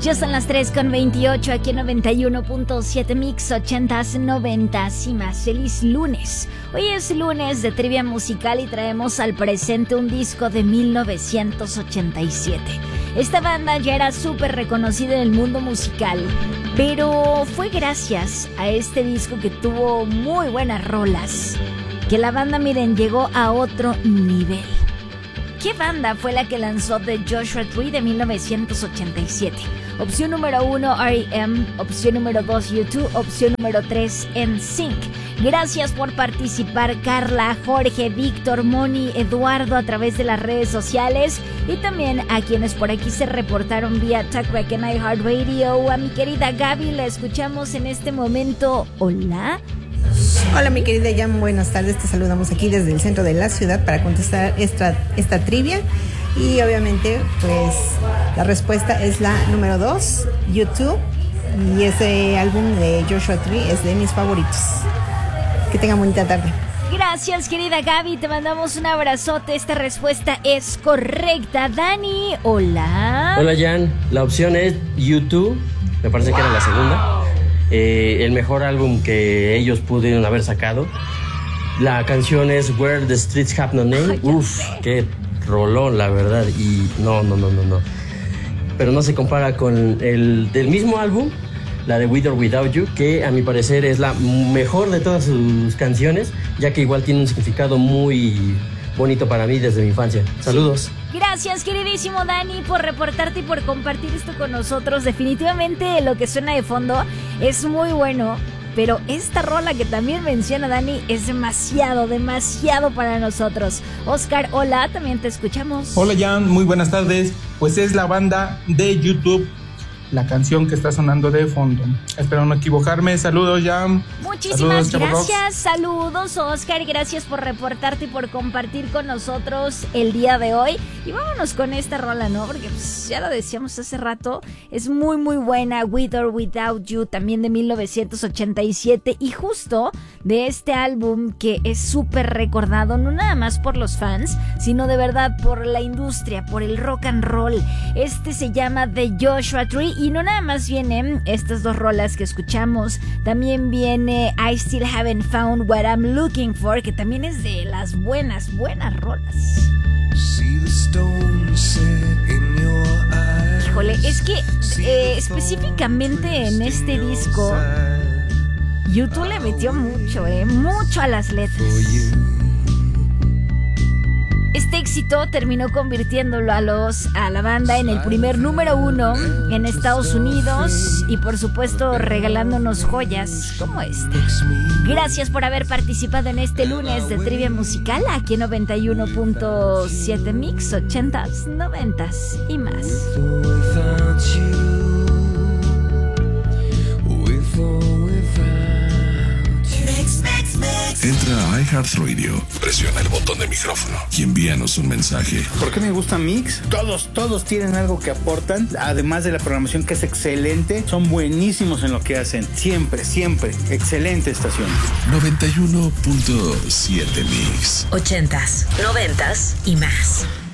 Ya son las 3:28 aquí en 91.7 Mix 80s, 90s y más. Feliz lunes. Hoy es lunes de trivia musical y traemos al presente un disco de 1987. Esta banda ya era súper reconocida en el mundo musical, pero fue gracias a este disco que tuvo muy buenas rolas que la banda, miren, llegó a otro nivel. ¿Qué banda fue la que lanzó The Joshua Tree de 1987? Opción número 1, R.E.M. Opción número 2, U2. Opción número 3, NSYNC. Gracias por participar, Carla, Jorge, Víctor, Moni, Eduardo, a través de las redes sociales. Y también a quienes por aquí se reportaron vía TalkBack en iHeartRadio. A mi querida Gaby, la escuchamos en este momento. Hola. Hola mi querida Jan, buenas tardes, te saludamos aquí desde el centro de la ciudad para contestar esta trivia y obviamente pues la respuesta es la número 2, U2, y ese álbum de Joshua Tree es de mis favoritos. Que tengan bonita tarde. Gracias, querida Gaby, te mandamos un abrazote. Esta respuesta es correcta. Dani, hola. Hola Jan, la opción es U2, me parece que era la segunda. El mejor álbum que ellos pudieron haber sacado. La canción es Where the Streets Have No Name. Uf, qué rolón, la verdad. Y no. Pero no se compara con el del mismo álbum, la de With or Without You, que a mi parecer es la mejor de todas sus canciones, ya que igual tiene un significado muy bonito para mí desde mi infancia. Saludos. Gracias, queridísimo Dani, por reportarte y por compartir esto con nosotros. Definitivamente lo que suena de fondo es muy bueno, pero esta rola que también menciona Dani es demasiado para nosotros. Oscar, hola, también te escuchamos. Hola Jan, muy buenas tardes. Pues es la banda de YouTube, la canción que está sonando de fondo. Espero no equivocarme. Saludos, Jan. Muchísimas gracias. Saludos, Oscar. Gracias por reportarte y por compartir con nosotros el día de hoy. Y vámonos con esta rola, ¿no? Porque pues, ya lo decíamos hace rato, es muy buena. With or Without You, también de 1987. Y justo de este álbum que es súper recordado, no nada más por los fans, sino de verdad por la industria, por el rock and roll. Este se llama The Joshua Tree. Y no nada más vienen estas dos rolas que escuchamos, también viene I Still Haven't Found What I'm Looking For, que también es de las buenas rolas. Híjole, es que específicamente en este disco U2 le metió mucho a las letras. Este éxito terminó convirtiéndolo a la banda en el primer número 1 en Estados Unidos y por supuesto regalándonos joyas como esta. Gracias por haber participado en este lunes de trivia musical aquí en 91.7 Mix 80s, 90s y más. Entra a iHeartRadio, presiona el botón de micrófono y envíanos un mensaje. ¿Por qué me gusta Mix? Todos tienen algo que aportan, además de la programación que es excelente. Son buenísimos en lo que hacen, siempre, excelente estación. 91.7 Mix 80s, 90s y más.